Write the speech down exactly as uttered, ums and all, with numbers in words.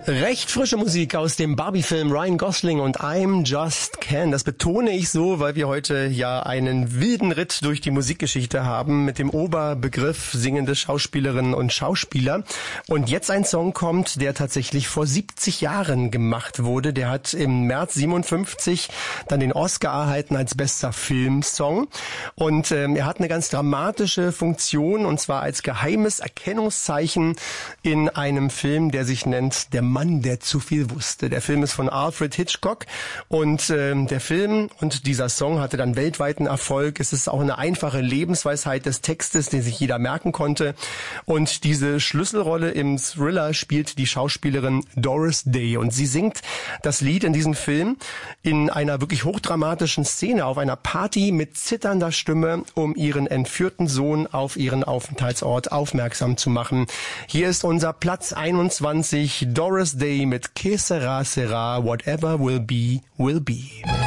Recht frische Musik aus dem Barbie-Film Ryan Gosling und I'm Just Ken. Das betone ich so, weil wir heute ja einen wilden Ritt durch die Musikgeschichte haben mit dem Oberbegriff singende Schauspielerinnen und Schauspieler. Und jetzt ein Song kommt, der tatsächlich vor siebzig Jahren gemacht wurde. Der hat im März siebenundfünfzig dann den Oscar erhalten als bester Filmsong. Und ähm, er hat eine ganz dramatische Funktion, und zwar als geheimes Erkennungszeichen in einem Film, der sich nennt Der Mann, der zu viel wusste. Der Film ist von Alfred Hitchcock und äh, der Film und dieser Song hatte dann weltweiten Erfolg. Es ist auch eine einfache Lebensweisheit des Textes, den sich jeder merken konnte. Und diese Schlüsselrolle im Thriller spielt die Schauspielerin Doris Day und sie singt das Lied in diesem Film in einer wirklich hochdramatischen Szene auf einer Party mit zitternder Stimme, um ihren entführten Sohn auf ihren Aufenthaltsort aufmerksam zu machen. Hier ist unser Platz einundzwanzig, Doris Day mit Que sera sera, whatever will be, will be.